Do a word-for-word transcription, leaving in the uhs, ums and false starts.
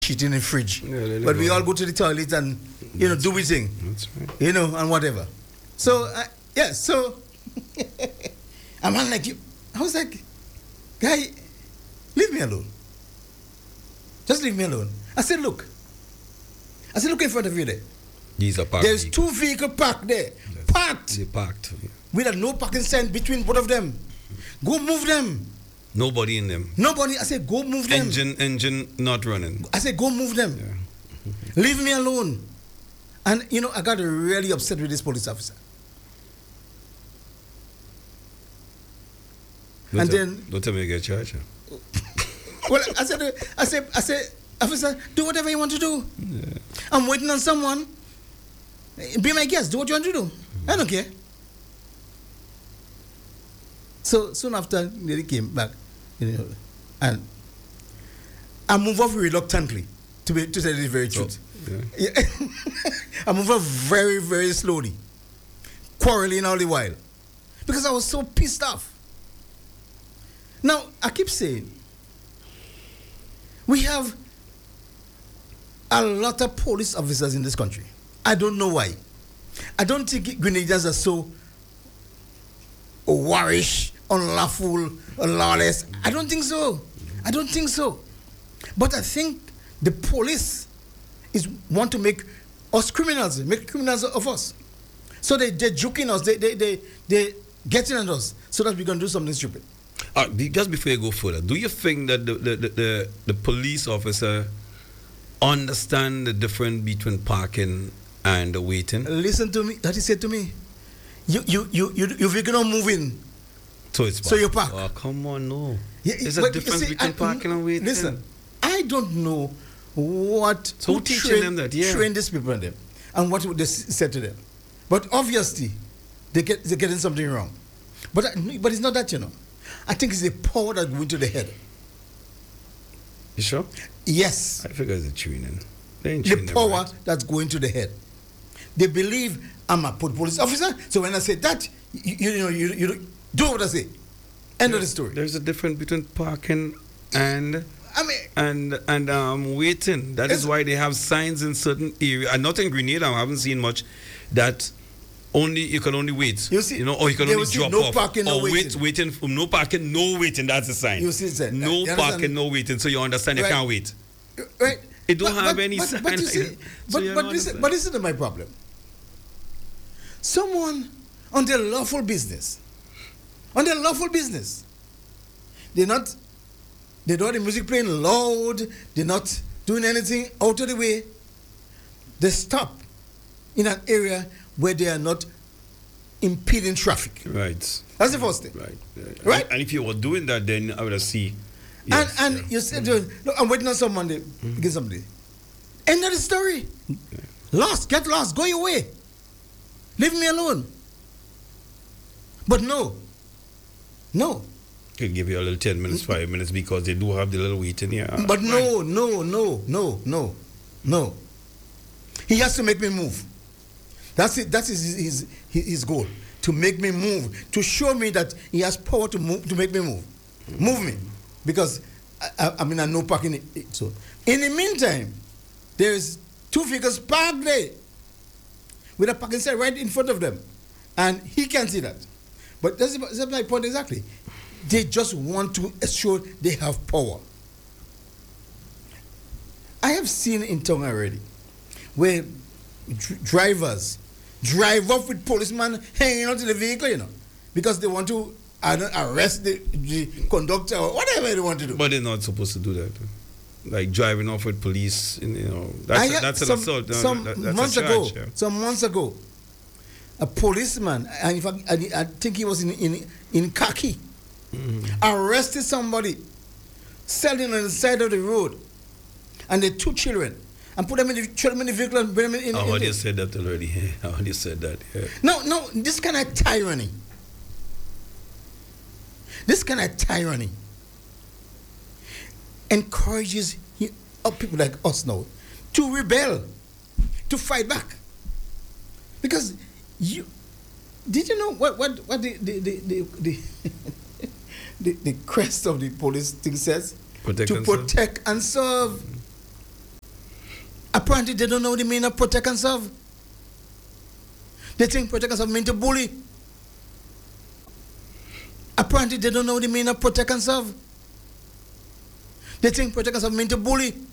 shit in the fridge. Yeah, but we all go to the toilet and, you know, That's do we thing. That's right. You know, and whatever. So, uh, yeah, so, I'm like, you. I was like, guy, leave me alone. Just leave me alone. I said, look. I said, look in front of you there. These are parked. There's two vehicles parked there. Yes. Parked. They parked. Yeah. With a no parking sign between both of them. Go move them. Nobody in them. Nobody. I said, go move them. Engine, engine not running. I said, go move them. Yeah. Leave me alone. And, you know, I got really upset with this police officer. Don't and tell, then... Don't tell me you get charged. Well, I said, I said, I said, officer, do whatever you want to do. Yeah. I'm waiting on someone. Be my guest. Do what you want to do. I don't care. So soon after, they came back, you know, and I moved off reluctantly, to be to tell you the very truth. Oh, yeah. Yeah. I moved off very, very slowly, quarreling all the while, because I was so pissed off. Now I keep saying, we have a lot of police officers in this country. I don't know why. I don't think Grenadians are so warish, unlawful, lawless. I don't think so. I don't think so. But I think the police is want to make us criminals, make criminals of us. So they, they're joking us, they, they, they, they getting at us so that we can do something stupid. Uh, just before you go further, do you think that the, the, the, the, the police officer understand the difference between parking and waiting? Listen to me, that he said to me. You, you, you, you, you vehicle not moving. So it's park. So you park. Oh, come on, no. Yeah, There's a but difference you see, between I- parking and waiting. Listen, I don't know what So who who teaching train, them that? Yeah. train these people and them, and what would they s- said to them. But obviously, they get they're getting something wrong. But I- but it's not that, you know. I think it's the power that went to the head. You sure? Yes, I figure it's a training. They ain't the training them power right. that's going to the head. They believe I'm a police officer, so when I say that, you, you know, you, you do what I say. End of the story. There's a difference between parking and I mean, and and um waiting. That is It's- why they have signs in certain areas. And not in Grenada, I haven't seen much. That only you can only wait. You see, you know, or you can they only will see drop no off. parking, no or wait, waiting. waiting. For, no parking, no waiting. That's a sign. You see, sir, no you understand? parking, no waiting. So you understand you Right. can't wait. right? It don't But- have but- any but, sign But, you like see, that. So but, you but, don't listen, understand. but listen to my problem. Someone on their lawful business, on their lawful business, they're not, they don't have the music playing loud, they're not doing anything out of the way. They stop in an area where they are not impeding traffic. Right. That's the first thing. Right. Right. Right? And, and if you were doing that, then I would have seen. And and you said, look, I'm waiting on someone to get somebody. End of the story. Lost, get lost, go your way. Leave me alone. But no, no. Could give you a little ten minutes, five minutes because they do have the little waiting here. But no, no, no, no, no, no. He has to make me move. That's it. That is his, his, his goal. To make me move. To show me that he has power to move, to make me move. Move me. Because I, I, I'm in a no parking. So, in the meantime, there is two vehicles parked there with a parking sign right in front of them. And he can't see that. But that's, that's my point exactly. They just want to assure they have power. I have seen in town already where dr- drivers drive off with policemen hanging out in the vehicle, you know, because they want to uh, arrest the, the conductor or whatever they want to do. But they're not supposed to do that. Like driving off with police, in, you know, that's, I a, had that's an some, assault. No, some that, that's months a ago, charge, yeah. some months ago, a policeman, and in fact, I, I think he was in in, in khaki, mm-hmm. arrested somebody selling on the side of the road, and the two children, and put them in the, throw them in the vehicle and bring them in. in I in heard the- you said that already. I heard you said that. Yeah. No, no, this kind of tyranny. This kind of tyranny encourages he- uh, people like us now to rebel, to fight back. Because you did you know what what, what the the the the, the, the, the crest of the police thing says? Protect to and serve. protect and serve. Apparently, they don't know the meaning of protect and serve. They think protect and serve means to bully. Apparently, they don't know the meaning of protect and serve. They think protect and serve means to bully.